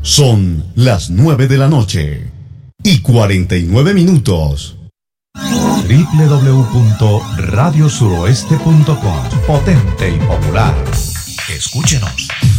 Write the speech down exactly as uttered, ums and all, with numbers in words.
Son las nueve de la noche y cuarenta y nueve minutos. doble u doble u doble u punto radio suroeste punto com. Potente y popular. Escúchenos.